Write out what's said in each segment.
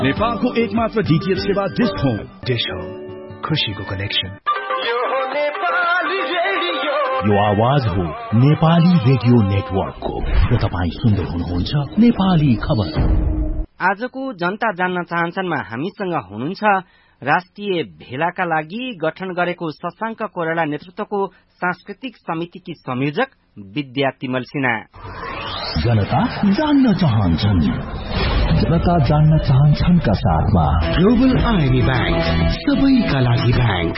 नेपालको एकमात्र डीटीएच सेवा डिश होम। डिश होम, खुशीको कनेक्सन। यो आवाज हो नेपाली रेडियो नेटवर्कको र तपाईं सुन्दै हुनुहुन्छ नेपाली खबर। आजको जनता जान्न चाहन्छनमा हामीसँग हुनुहुन्छ राष्ट्रिय भेलाका लागि गठन गरेको शशाङ्क कोइराला नेतृत्वको सांस्कृतिक समितिकी संयोजक विद्या तिमल सिन्हा। जनता जान्न चाहन्छन्, जनता जान्न चाहन्छनका साथमा ग्लोबल आईएमई बैंक, सबैका लागि बैंक।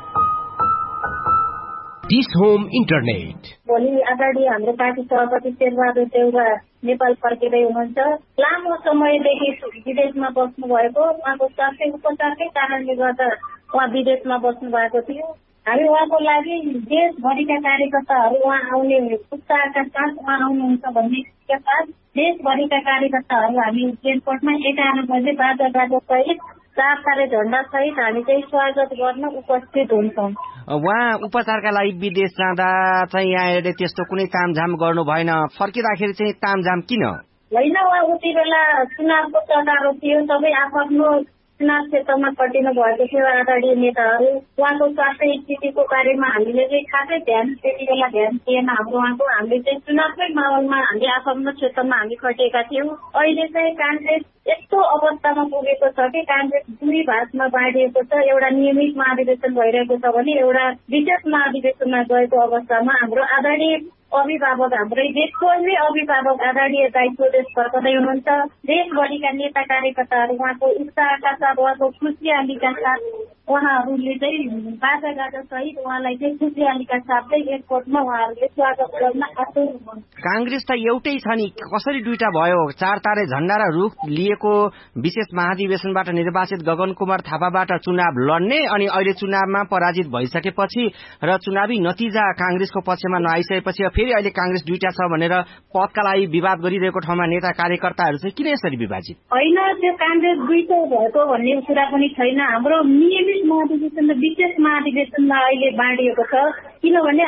Dish home internet. भोलि अगाडि हाम्रो पार्टी सभापति शेरबहादुर देउवा नेपाल फर्किँदै हुनुहुन्छ। लामो समयदेखि विदेशमा बस्नु भएको, उहाँको स्वास्थ्य उपचारकै कारणले गर्दा उहाँ विदेशमा बस्नु भएको थियो। हामी उहाँको लागि देशभरिका कार्यकर्ताहरू उहाँ आउने उत्साहका साथ उहाँ आउनुहुन्छ भन्ने इच्छाका साथ देशभरिका कार्यकर्ताहरू हामी एयरपोर्टमा 11 बजे बाजागाजा सहित 4 तारे झण्डा सहित हामी चाहिँ स्वागत गर्न उपस्थित हुन्छौँ। उहाँ उपचारका लागि विदेश जाँदा चाहिँ यहाँहरूले त्यस्तो कुनै तामझाम गर्नु भएन, फर्किँदाखेरि चाहिँ तामझाम किन? होइन, उहाँ उति बेला चुनावको चटारो थियो, सबै आफ्नो चुनाव क्षेत्रमा खटिनु भएको थियो आदरणीय नेताहरू। उहाँको स्वास्थ्य स्थितिको बारेमा हामीले चाहिँ खासै त्यति बेला ध्यान दिएन हाम्रो उहाँको। हामीले चाहिँ चुनावकै माहौलमा हामी आफ्नो क्षेत्रमा हामी खटेका थियौँ। अहिले चाहिँ काङ्ग्रेस यस्तो अवस्थामा पुगेको छ कि काङ्ग्रेस दुई भागमा बाँडिएको छ। एउटा नियमित महाधिवेशन भइरहेको छ भने एउटा विशेष महाधिवेशनमा गएको अवस्थामा हाम्रो आदरणीय अभिभावक, हाम्रै देशको अभिभावक आदरणीय दाइ स्वदेश फर्कँदै हुनुहुन्छ। देशभरिका नेता कार्यकर्ताहरू उहाँको उत्साहका साथ, उहाँको खुसियालीका साथ उहाँहरूले चाहिँ बाजागाजा सहित उहाँलाई चाहिँ खुसियालीका साथै एयरपोर्टमा उहाँहरूले स्वागत गर्न आतुर हुनुहुन्छ। काङ्ग्रेस त एउटै छ नि, कसरी दुईटा भयो? 4 तारे झण्डा र रुख लिएको विशेष महाधिवेशनबाट निर्वाचित गगन कुमार थापाबाट चुनाव लड्ने, अनि अहिले चुनावमा पराजित भइसकेपछि र चुनावी नतिजा काङ्ग्रेसको पक्षमा नआइसकेपछि फेरि अहिले काङ्ग्रेस दुईटा छ भनेर पदका लागि विवाद गरिरहेको ठाउँमा नेता कार्यकर्ताहरू चाहिँ किन यसरी विभाजित? होइन, त्यो काङ्ग्रेस दुईटै भएको भन्ने कुरा पनि छैन। हाम्रो नियमित महाधिवेशन र विशेष महाधिवेशनमा अहिले बाँडिएको छ। किनभने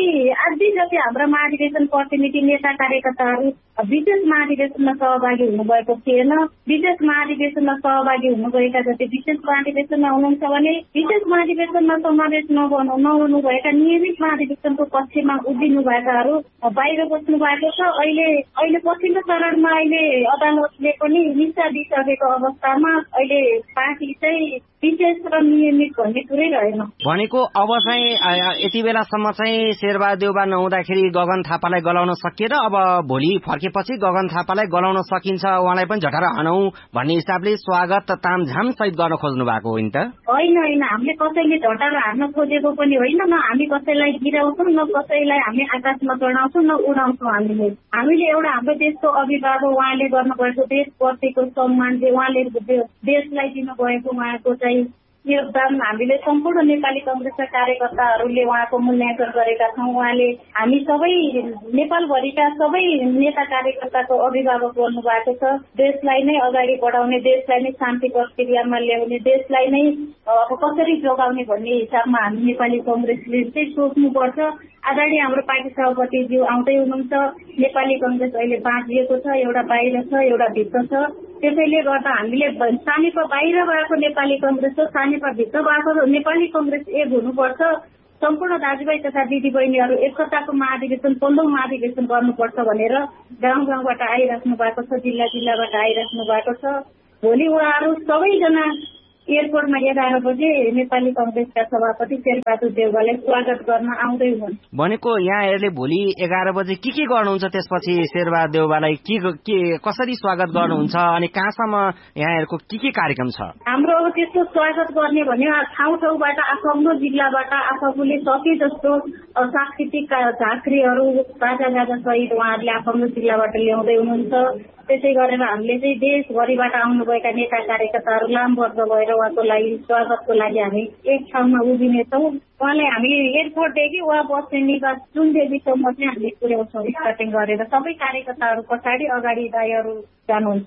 आधी जति हाम्रो महाधिवेशन प्रतिनिधि नेता कार्यकर्ताहरू विशेष महाधिवेशनमा सहभागी हुनुभएको थिएन। विशेष महाधिवेशनमा सहभागी हुनुभएका जति विशेष महाधिवेशनमा हुनुहुन्छ भने विशेष महाधिवेशनमा समावेश नहुनुभएका नियमित महाधिवेशनको पक्षमा उभिनु भएकाहरू बाहिर बस्नु भएको छ। अहिले पछिल्लो चरणमा अहिले अदालतले पनि निशा दिइसकेको अवस्थामा अहिले पार्टी चाहिँ विशेष र नियमित भन्ने कुरै रहेन। भनेको अब चाहिँ यति बेलासम्म चाहिँ शेरबहादुर देउवा नहुँदाखेरि गगन थापालाई गलाउन सकिएन, अब भोलि फर्केपछि गगन थापालाई गलाउन सकिन्छ, उहाँलाई पनि झटारा हनौ भन्ने हिसाबले स्वागत तामझाम सहित गर्न खोज्नु भएको हो नि त? होइन, हामीले कसैले झटारा हार्न खोजेको पनि होइन। न हामी कसैलाई गिराउँछौँ, न कसैलाई हामी आकाशमा चढाउँछौँ, न उडाउँछौँ। हामीले एउटा हाम्रो देशको अभिभावक उहाँले गर्नुभएको देशप्रतिको सम्मान चाहिँ उहाँले देशलाई दिनुभएको उहाँको चाहिँ योगदान हामीले सम्पूर्ण नेपाली कंग्रेसका कार्यकर्ताहरूले उहाँको मूल्याङ्कन गरेका छौँ। उहाँले हामी सबै नेपालभरिका सबै नेता कार्यकर्ताको अभिभावक बन्नु भएको छ। देशलाई नै अगाडि बढाउने, देशलाई नै शान्ति प्रक्रियामा ल्याउने, देशलाई नै अब कसरी जोगाउने भन्ने हिसाबमा हामी नेपाली कंग्रेसले चाहिँ सोच्नुपर्छ। आदरणीय हाम्रो पार्टी सभापतिज्यू आउँदै हुनुहुन्छ। नेपाली कंग्रेस अहिले बाँधिएको छ, एउटा बाहिर छ, एउटा भित्र छ। त्यसैले गर्दा हामीले सानीपा बाहिर भएको नेपाली कंग्रेस हो, सानीपा भित्र भएको नेपाली कंग्रेस एक हुनुपर्छ। सम्पूर्ण दाजुभाइ तथा दिदीबहिनीहरू एकताको महाधिवेशन, 15औं महाधिवेशन गर्नुपर्छ भनेर गाउँ गाउँबाट आइराख्नु भएको छ, जिल्ला जिल्लाबाट आइराख्नु भएको छ। भोलि उहाँहरू सबैजना एयरपोर्टमा 11 बजे नेपाली कंग्रेसका सभापति शेरबहादुर देउवालाई स्वागत गर्न आउँदै हुन्। भनेको यहाँहरूले भोलि 11 बजे के गर्नुहुन्छ? त्यसपछि शेरबहादुर देउवालाई के कसरी स्वागत गर्नुहुन्छ अनि कहाँसम्म यहाँहरूको के कार्यक्रम छ? हाम्रो अब त्यस्तो स्वागत गर्ने भने ठाउँ ठाउँबाट आफ्नो जिल्लाबाट आफूले सके जस्तो सांस्कृतिक झाँक्रीहरू बाजागाजा सहित उहाँहरूले आफ्नो जिल्लाबाट ल्याउँदै हुनुहुन्छ। त्यसै गरेर हामीले चाहिँ देशभरिबाट आउनुभएका नेता कार्यकर्ताहरू लामबद्ध भएर उहाँको लागि स्वागतको लागि हामी एक ठाउँमा उभिनेछौँ। उहाँलाई हामी एयरपोर्टदेखि उहाँ बस्ने निवास जुनदेखिसम्म चाहिँ हामी पुर्याउँछौँ स्टार्टिङ गरेर। सबै कार्यकर्ताहरू पछाडि, अगाडि दाइहरू जानुहुन्छ।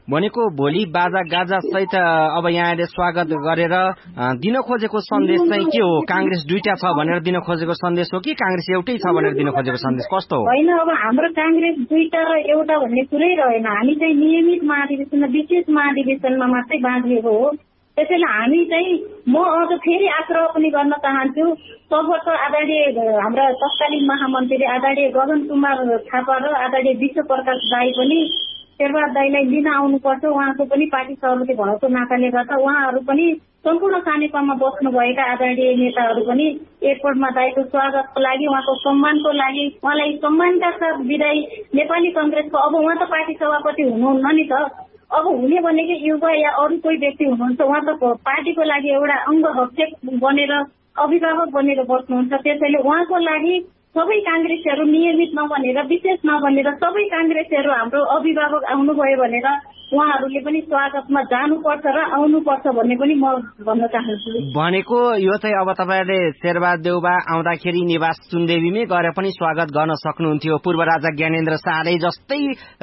भनेको भोलि बाजा गाजा सहित अब यहाँले स्वागत गरेर दिन खोजेको सन्देश चाहिँ के हो? कांग्रेस दुईटा छ भनेर दिन खोजेको सन्देश हो कि कांग्रेस एउटै छ भनेर दिन खोजेको सन्देश कस्तो हो? होइन, अब हाम्रो कांग्रेस दुईटा र एउटा भन्ने कुरै रहेन। हामी चाहिँ नियमित महाधिवेशन विशेष महाधिवेशनमा मात्रै बाँधिएको हो। त्यसैले हामी चाहिँ म अझ फेरि आग्रह पनि गर्न चाहन्छु, सर्वोच्च आदरणीय हाम्रा तत्कालीन महामन्त्री आदरणीय गगन कुमार थापा र आदरणीय विश्व प्रकाश दाई पनि शेरबहादुर दाईलाई लिन आउनुपर्छ। उहाँको पनि पार्टी सभापति भएको नाताले गर्दा उहाँहरू पनि सम्पूर्ण सानेपामा बस्नुभएका आदरणीय नेताहरू पनि एयरपोर्टमा दाईको स्वागतको लागि, उहाँको सम्मानको लागि, उहाँलाई सम्मानका साथ विदाई नेपाली कांग्रेसको अब उहाँ त पार्टी सभापति हुनुहुन्न नि त, अब हुने भनेको युवा या अरू कोही व्यक्ति हुनुहुन्छ, उहाँ त पार्टीको लागि एउटा अंगरक्षक बनेर अभिभावक बनेर बस्नुहुन्छ। त्यसैले उहाँको लागि सबै कांग्रेसहरू नियमित नबनेर विशेष नबनेर सबै कांग्रेसहरू हाम्रो अभिभावक आउनुभयो भनेर उहाँहरूले पनि स्वागतमा जानुपर्छ र आउनुपर्छ भन्ने पनि म भन्न चाहन्छु। भनेको यो चाहिँ अब तपाईहरुले शेरबहादुर देउबा आउँदाखेरि निवास सुनदेवीमै गएर पनि स्वागत गर्न सक्नुहुन्थ्यो। पूर्व राजा ज्ञानेन्द्र शाहले जस्तै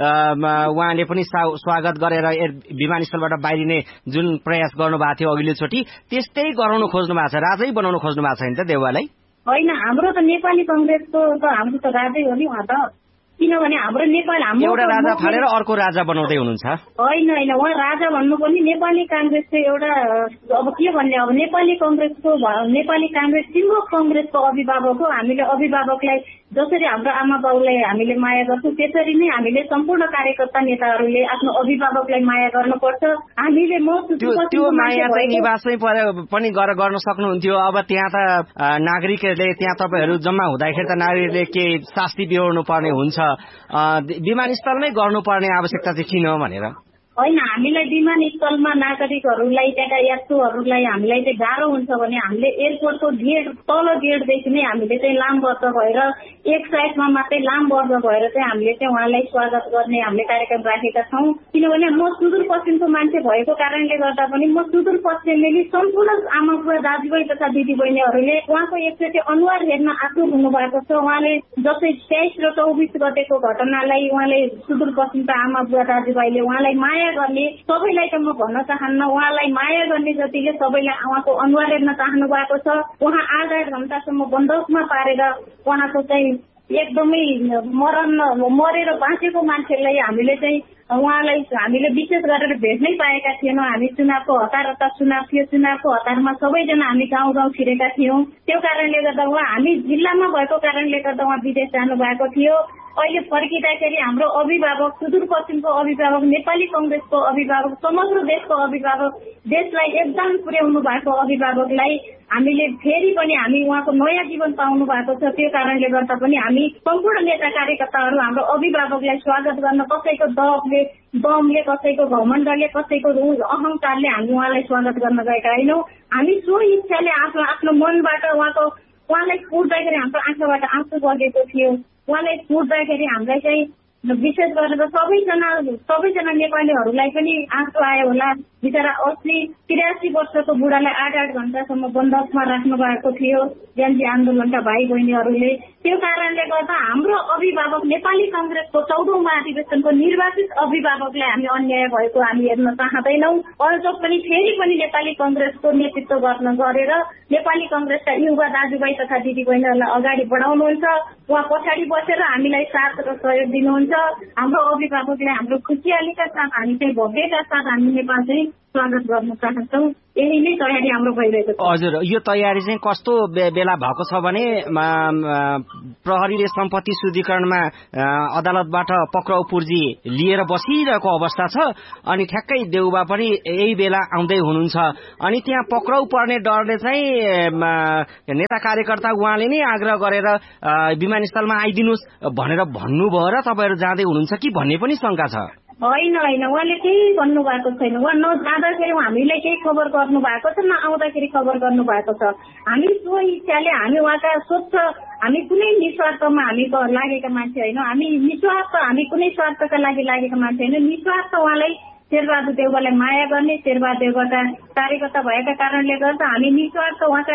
उहाँले पनि स्वागत गरेर विमानस्थलबाट बाहिरिने जुन प्रयास गर्नुभएको थियो अघिल्लोचोटि, त्यस्तै गराउन खोज्नु भएको छ, राजै बनाउन खोज्नु भएको छैन त देउबालाई? होइन, हाम्रो त नेपाली कांग्रेसको त हाम्रो त राजै हो नि उहाँ त, किनभने हाम्रो नेपाल एउटा राजा फालेर अर्को राजा बनाउँदै हुनुहुन्छ। होइन होइन, उहाँ राजा भन्नु पनि नेपाली कांग्रेसको एउटा अब के भन्ने, अब नेपाली कांग्रेस सिङ्गो कांग्रेसको अभिभावक हो। हामीले अभिभावकलाई जसरी हाम्रो आमा बाउलाई हामीले माया गर्छौँ त्यसरी नै हामीले सम्पूर्ण कार्यकर्ता नेताहरूले आफ्नो अभिभावकलाई माया गर्नुपर्छ। हामीले त्यो माया चाहिँ निवासमै पनि गर्न सक्नुहुन्थ्यो। अब त्यहाँ त नागरिकहरूले त्यहाँ तपाईहरू जम्मा हुँदाखेरि त नागरिकले के शास्ति बिहोर्नु पर्ने हुन्छ, विमानस्थलमै गर्नुपर्ने आवश्यकता चाहिँ किन भनेर? होइन, हामीलाई विमानस्थलमा नागरिकहरूलाई त्यहाँका यात्रुहरूलाई हामीलाई चाहिँ गाह्रो हुन्छ भने हामीले एयरपोर्टको गेट तल गेटदेखि नै हामीले चाहिँ लामबद्ध भएर एक साइडमा मात्रै लामबद्ध भएर चाहिँ हामीले चाहिँ उहाँलाई स्वागत गर्ने हामीले कार्यक्रम राखेका छौँ। किनभने म सुदूरपश्चिमको मान्छे भएको कारणले गर्दा पनि म सुदूरपश्चिमेली सम्पूर्ण आमा बुवा दाजुभाइ तथा दिदीबहिनीहरूले उहाँको एकचोटि अनुहार हेर्न आतुर हुनुभएको छ। उहाँले जस्तै 23 र 24 गतेको घटनालाई उहाँले सुदूरपश्चिमका आमा बुवा दाजुभाइले उहाँलाई माया गर्ने, सबैलाई त म भन्न चाहन्न, उहाँलाई माया गर्ने जतिले सबैले उहाँको अनुहार हेर्न चाहनु भएको छ। उहाँ 8 घण्टासम्म बन्दोकमा पारेर उहाँको चाहिँ एकदमै मरेर बाँचेको मान्छेलाई हामीले चाहिँ उहाँलाई हामीले विशेष गरेर भेट्नै पाएका थिएनौँ। हामी चुनावको हतार चुनाव थियो, चुनावको हतारमा सबैजना हामी गाउँ गाउँ छिरेका थियौँ। त्यो कारणले गर्दा उहाँ हामी जिल्लामा भएको कारणले गर्दा उहाँ विदेश जानु भएको थियो। अहिले फर्किँदाखेरि हाम्रो अभिभावक, सुदूरपश्चिमको अभिभावक, नेपाली कांग्रेसको अभिभावक, समग्र देशको अभिभावक, देशलाई योगदान पुर्याउनु भएको अभिभावकलाई हामीले फेरि पनि हामी उहाँको नयाँ जीवन पाउनु भएको छ। त्यो कारणले गर्दा पनि हामी सम्पूर्ण नेता कार्यकर्ताहरू हाम्रो अभिभावकलाई स्वागत गर्न कसैको दमले कसैको घमण्डले कसैको अहंकारले हामी उहाँलाई स्वागत गर्न गएका होइनौँ। हामी सो इच्छाले आफ्नो मनबाट उहाँलाई पुर्दाखेरि हाम्रो आँखाबाट आँसु बगेको थियो। उहाँलाई पुर्दाखेरि हामीलाई चाहिँ विशेष गरेर सबैजना नेपालीहरूलाई पनि आँसु आयो होला। बिचरा 83 वर्षको बुढालाई 8 घण्टासम्म बन्दोबस्तमा राख्नु भएको थियो जनजी आन्दोलनका भाइ बहिनीहरूले। त्यो कारणले गर्दा हाम्रो अभिभावक नेपाली कांग्रेसको 14औं महाधिवेशनको निर्वाचित अभिभावकलाई हामी अन्याय भएको हामी हेर्न चाहँदैनौँ। अझ पनि फेरि पनि नेपाली कांग्रेसको नेतृत्व गरेर नेपाली कांग्रेसका युवा दाजुभाइ तथा दिदीबहिनीहरूलाई अगाडि बढाउनुहुन्छ। उहाँ पछाडि बसेर हामीलाई साथ र सहयोग दिनुहुन्छ। हाम्रो अभिभावकले हाम्रो खुसियालीका साथ हामी चाहिँ भव्यका साथ हामी नेपाल चाहिँ स्वागत गर्न चाहन्छौँ। यही नै तयारी हाम्रो भइरहेको छ। हजुर, यो तयारी चाहिँ कस्तो बेला भएको छ भने प्रहरीले सम्पत्ति शुद्धिकरणमा अदालतबाट पक्राउ पूर्जी लिएर बसिरहेको अवस्था छ। अनि ठ्याक्कै देउबा पनि यही बेला आउँदै हुनुहुन्छ। अनि त्यहाँ पक्राउ पर्ने डरले चाहिँ नेता कार्यकर्ता उहाँले नै आग्रह गरेर विमानस्थलमा आइदिनुहोस् भनेर भन्नुभयो र तपाईँहरू जाँदै हुनुहुन्छ कि भन्ने पनि शंका छ। होइन, उहाँले केही भन्नु भएको छैन। उहाँ नजाँदाखेरि हामीलाई केही खबर गर्नु भएको छ, न आउँदाखेरि खबर गर्नु भएको छ। हामी सो इच्छाले हामी उहाँका स्वच्छ, हामी कुनै निस्वार्थमा हामी लागेका मान्छे होइन। हामी निस्वार्थ, हामी कुनै स्वार्थका लागि लागेका मान्छे होइन। निस्वार्थ उहाँलाई शेरबहादुर देउबालाई माया गर्ने, शेरबहादुर देउबाका कार्यकर्ता भएका कारणले गर्दा हामी निस्वार्थ उहाँका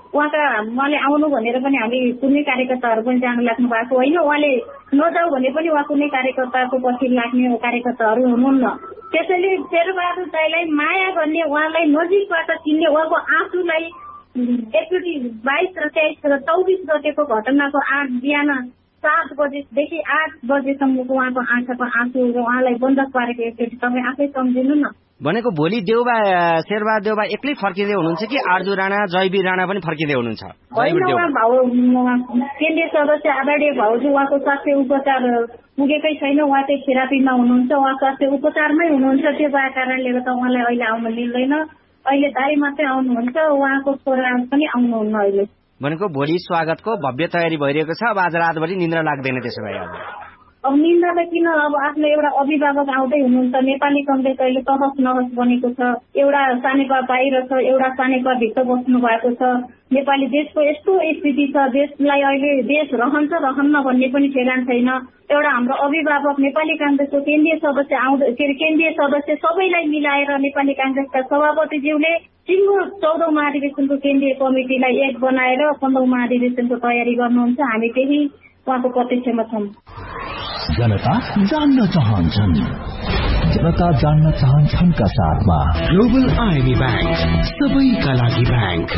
उहाँका उहाँले आउनु भनेर पनि हामी कुनै कार्यकर्ताहरू पनि जानु लाग्नु भएको होइन, उहाँले नजाऊ भने पनि उहाँ कुनै कार्यकर्ताको पछि लाग्ने कार्यकर्ताहरू हुनुहुन्न। त्यसैले शेरबहादुर दाइलाई माया गर्ने, उहाँलाई नजिकबाट चिन्ने, उहाँको आँसुलाई डेपुटी 22 र 23 र 24 गतेको घटनाको बिहान 7 बजेदेखि 8 बजेसम्मको उहाँको आँखाको आँसु र उहाँलाई बन्धक पारेको एकचोटि तपाईँ आफै सम्झिनु न। भनेको भोलि शेरबहादुर देउबा एक्लै फर्किँदै हुनुहुन्छ कि आर्जु राणा, जयवीर राणा पनि फर्किँदै हुनुहुन्छ? केन्द्रीय सदस्य आदरणीय भाउजू उहाँको स्वास्थ्य उपचार पुगेकै छैन, उहाँ चाहिँ थेरापीमा हुनुहुन्छ, उहाँ स्वास्थ्य उपचारमै हुनुहुन्छ। त्यो भएको कारणले गर्दा उहाँलाई अहिले आउन मिल्दैन। अहिले दाइ मात्रै आउनुहुन्छ, उहाँको छोरा पनि आउनुहुन्न अहिले। भनेको भोलि स्वागतको भव्य तयारी भइरहेको छ। अब आज रातभरि निन्द्रा लाग्दैन त्यसो भए? अब निन्द्रा त किन, अब आफ्नो एउटा अभिभावक आउँदै हुनुहुन्छ। नेपाली कङ्ग्रेस अहिले तहस नहस बनेको छ, एउटा सानेपा बाहिर छ, एउटा सानेपा भित्र बस्नु भएको छ। नेपाली देशको यस्तो स्थिति छ, देशलाई अहिले देश रहन्छ रहन्न भन्ने पनि ठेगान छैन। एउटा हाम्रो अभिभावक नेपाली काङ्ग्रेसको केन्द्रीय सदस्य सबैलाई मिलाएर नेपाली काङ्ग्रेसका सभापतिज्यूले सिङ्गो 14औं महाधिवेशनको केन्द्रीय कमिटीलाई एक बनाएर 15औं महाधिवेशनको तयारी गर्नुहुन्छ। हामी त्यही उहाँको प्रत्यक्षमा छौँ। जनता जान्न चाहन्छन्, जनता जान्न चाहन्छन् का साथमा ग्लोबल आईएमई बैंक, सबैका लागि बैंक।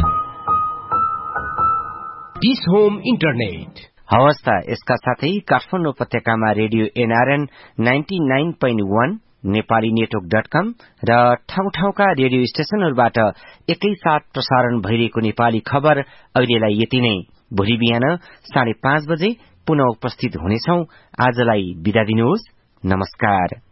Dish home internet. हवस् त, यसका साथै काठमाडौँ उपत्यकामा रेडियो एनआरएन 99.1, नेपाली नेटवर्क.com र ठाउँ ठाउँका रेडियो स्टेशनहरूबाट एकैसाथ प्रसारण भइरहेको नेपाली खबर अहिलेलाई यति नै। भोलि बिहान 5:30 बजे पुनः उपस्थित हुनेछौं। आजलाई बिदा दिनुहोस्। नमस्कार।